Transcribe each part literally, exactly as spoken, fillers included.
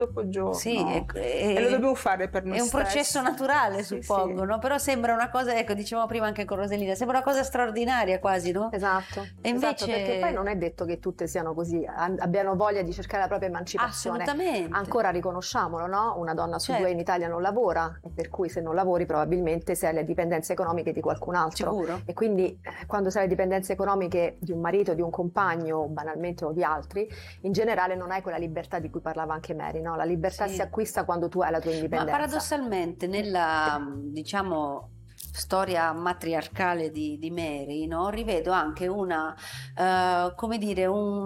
dopo giorno. Sì, è, è, e lo dobbiamo fare per noi È un stessi. processo naturale, sì, suppongo, sì. no? Però sembra una cosa, ecco, dicevamo prima anche con Rosellina, sembra una cosa straordinaria quasi, no? Esatto, e invece... esatto, perché poi non è detto che tutte siano così, abbiano voglia di cercare la propria emancipazione. Assolutamente. Ancora riconosciamolo, no? Una donna su certo. due in Italia non lavora, e per cui se non lavori probabilmente sei alle dipendenze economiche di qualcun altro. Sicuro. E quindi eh, quando sei alle dipendenze economiche di un marito, di un compagno, banalmente, o di altri, in generale non hai quella libertà di cui parlava anche Mary, no? La libertà sì. si acquista quando tu hai la tua indipendenza. Ma paradossalmente nella, diciamo, storia matriarcale di, di Mary, no? Rivedo anche una, uh, come dire,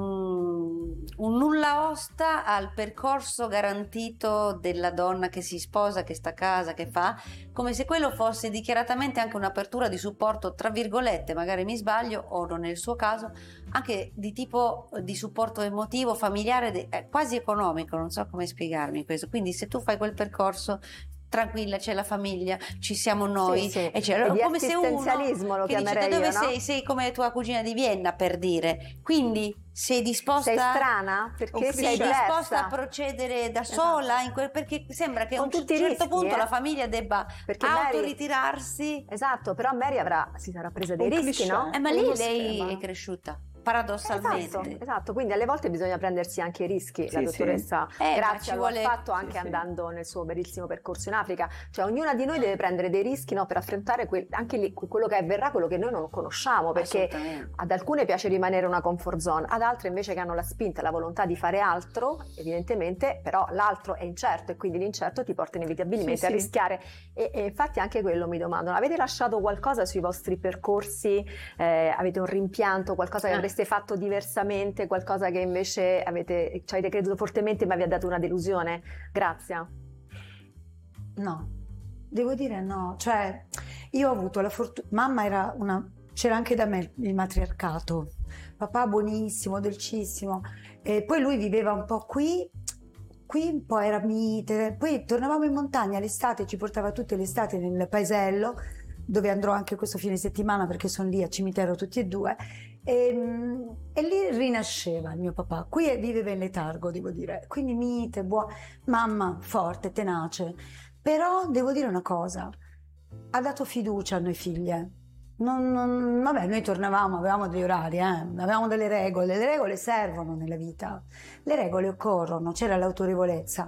un, un nulla osta al percorso garantito della donna che si sposa, che sta a casa, che fa, come se quello fosse dichiaratamente anche un'apertura di supporto, tra virgolette, magari mi sbaglio, o non nel suo caso, anche di tipo di supporto emotivo, familiare, de, eh, quasi economico, non so come spiegarmi questo. Quindi se tu fai quel percorso, tranquilla, c'è la famiglia, ci siamo noi, sì, sì. e c'è, e di come se uno lo che dice da dove io, sei, no? sei come tua cugina di Vienna, per dire, quindi sei disposta, sei strana perché sei, sei disposta a procedere da sola, esatto. in quel, perché sembra che a un certo rischi, punto eh? la famiglia debba perché autoritirarsi. Mary, esatto, però Mary avrà, si sarà presa dei un rischi, cliché. No? Eh, ma lì lei è cresciuta paradossalmente. Esatto, esatto, quindi alle volte bisogna prendersi anche i rischi. Sì, la dottoressa sì. eh, Grazia lo vuole... ha fatto anche sì, andando sì. nel suo bellissimo percorso in Africa, cioè ognuna di noi deve prendere dei rischi, no, per affrontare quel, anche lì, quello che avverrà, quello che noi non conosciamo, perché ad alcune piace rimanere una comfort zone, ad altre invece che hanno la spinta, la volontà di fare altro, evidentemente, però l'altro è incerto e quindi l'incerto ti porta inevitabilmente sì, a sì. rischiare e, e infatti anche quello mi domando, avete lasciato qualcosa sui vostri percorsi, eh, avete un rimpianto, qualcosa che ah. avreste fatto diversamente, qualcosa che invece avete, ci avete creduto fortemente ma vi ha dato una delusione? Grazia? No, devo dire no, cioè io ho avuto la fortuna, mamma era una, c'era anche da me il matriarcato, papà buonissimo, dolcissimo, e poi lui viveva un po' qui, qui un po' era mite, poi tornavamo in montagna l'estate, ci portava tutte le estate nel paesello, dove andrò anche questo fine settimana perché sono lì a cimitero tutti e due, e, e lì rinasceva il mio papà. Qui viveva in letargo, devo dire, quindi mite, buona, mamma forte, tenace, però devo dire una cosa, ha dato fiducia a noi figlie. Non, non, vabbè, noi tornavamo, avevamo degli orari, eh, avevamo delle regole, le regole servono nella vita, le regole occorrono, c'era l'autorevolezza.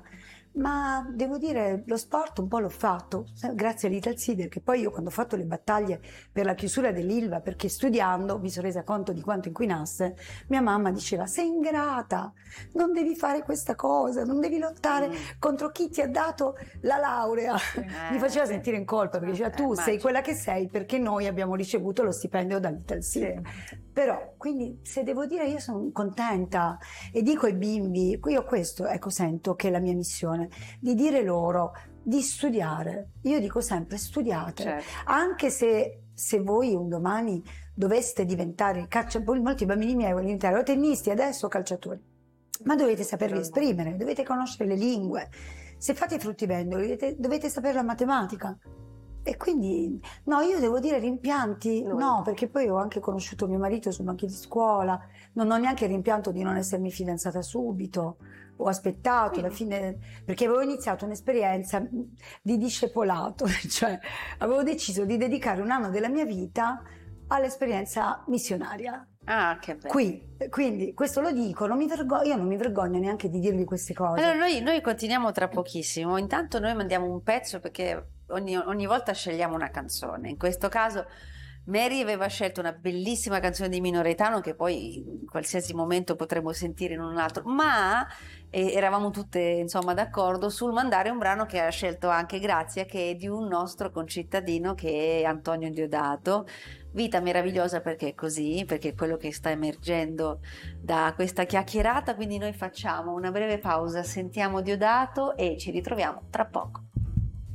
Ma devo dire, lo sport un po' l'ho fatto, grazie all'Italsider, che poi io quando ho fatto le battaglie per la chiusura dell'Ilva, perché studiando mi sono resa conto di quanto inquinasse, mia mamma diceva, sei ingrata, non devi fare questa cosa, non devi lottare mm. contro chi ti ha dato la laurea. Eh, mi faceva sentire in colpa, perché diceva, tu eh, sei quella che sei perché noi abbiamo ricevuto lo stipendio dall'Italsider. Sì. Però, quindi, se devo dire, io sono contenta e dico ai bimbi, io questo, ecco, sento che è la mia missione, di dire loro di studiare. Io dico sempre studiate, certo. anche se, se voi un domani doveste diventare calciatori, molti bambini miei vogliono diventare o tennisti adesso o calciatori, ma dovete sapervi esprimere, dovete conoscere le lingue, se fate fruttivendoli dovete, dovete sapere la matematica. E quindi, no, io devo dire rimpianti, no, no, perché poi ho anche conosciuto mio marito sul banchi di scuola, non ho neanche il rimpianto di non essermi fidanzata subito, ho aspettato alla fine, perché avevo iniziato un'esperienza di discepolato, cioè avevo deciso di dedicare un anno della mia vita all'esperienza missionaria. Ah, che bello. Qui, quindi questo lo dico, non mi vergogno, io non mi vergogno neanche di dirvi queste cose. Allora noi, noi continuiamo tra pochissimo, intanto noi mandiamo un pezzo perché ogni, ogni volta scegliamo una canzone, in questo caso Mary aveva scelto una bellissima canzone di Mino Reitano che poi in qualsiasi momento potremo sentire in un altro, ma eh, eravamo tutte insomma d'accordo sul mandare un brano che ha scelto anche Grazia, che è di un nostro concittadino che è Antonio Diodato, Vita meravigliosa, perché è così, perché è quello che sta emergendo da questa chiacchierata, quindi noi facciamo una breve pausa, sentiamo Diodato e ci ritroviamo tra poco.